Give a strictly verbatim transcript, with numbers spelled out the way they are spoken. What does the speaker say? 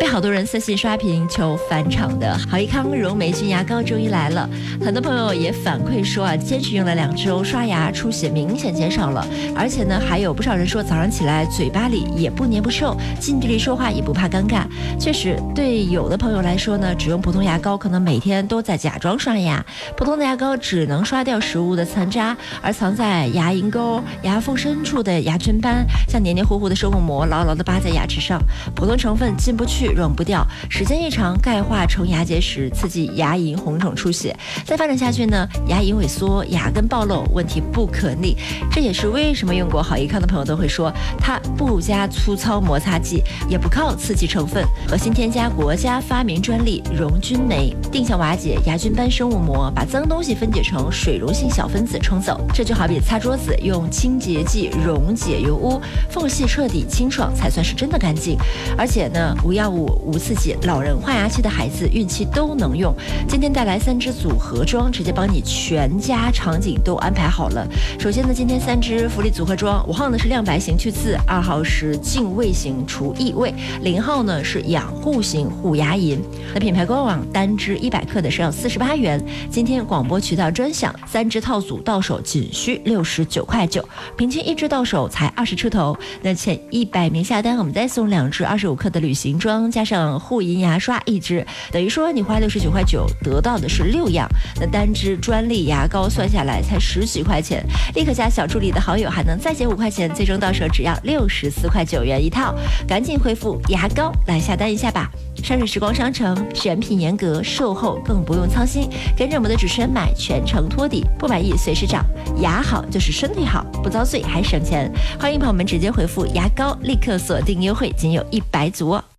被好多人私信刷屏求返场的好益康柔霉菌牙膏终于来了，很多朋友也反馈说啊，坚持用了两周，刷牙出血明显减少了，而且呢，还有不少人说早上起来嘴巴里也不黏不臭，近距离说话也不怕尴尬。确实，对有的朋友来说呢，只用普通牙膏可能每天都在假装刷牙，普通的牙膏只能刷掉食物的残渣，而藏在牙龈沟、牙缝深处的牙菌斑，像黏黏糊糊的生物膜牢牢地扒在牙齿上，普通成分进不去溶不掉，时间一长钙化成牙结石，刺激牙龈红肿出血，再发展下去呢，牙龈萎缩、牙根暴露，问题不可逆。这也是为什么用过好益康的朋友都会说，它不加粗糙摩擦剂，也不靠刺激成分，核心添加国家发明专利溶菌酶，定向瓦解牙菌斑生物膜，把脏东西分解成水溶性小分子冲走。这就好比擦桌子用清洁剂溶解油污，缝隙彻底清爽才算是真的干净。而且呢，无药物无刺激，老人换牙期的孩子孕期都能用。今天带来三支组合装，直接帮你全家场景都安排好了。首先呢，今天三支福利组合装，五号呢是亮白型去刺，二号是净味型除异味，零号呢是养护型护牙龈。那品牌官网单支一百克的是要四十八元，今天广播渠道专享，三支套组到手仅需六十九块九，平均一支到手才二十出头。那前一百名下单，我们再送两支二十五克的旅行装，加上护龈牙刷一支，等于说你花六十九块九得到的是六样。那单支专利牙膏算下来才十几块钱，立刻加小助理的好友还能再减五块钱，最终到手只要六十四块九元一套，赶紧回复牙膏来下单一下吧。山水时光商城选品严格，售后更不用操心，跟着我们的主持人买全程托底，不满意随时找，牙好就是身体好，不遭罪还省钱。欢迎朋友们直接回复牙膏，立刻锁定优惠，仅有一百组哦。